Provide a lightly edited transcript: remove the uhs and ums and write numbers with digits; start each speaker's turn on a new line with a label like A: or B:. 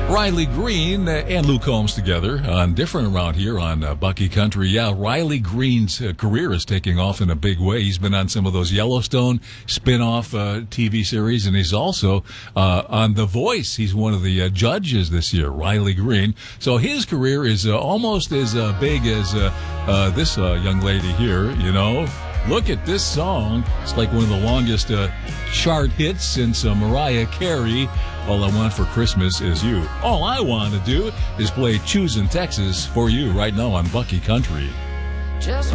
A: Riley Green and Luke Combs together on Different around here on Bucky Country. Yeah, Riley Green's career is taking off in a big way. He's been on some of those Yellowstone spin-off TV series, and he's also on The Voice. He's one of the judges this year, Riley Green. So his career is almost as big as this young lady here, you know. Look at this song. It's like one of the longest chart hits since Mariah Carey. All I Want for Christmas Is You. All I want to do is play Choosing Texas for you right now on Bucky Country.
B: Just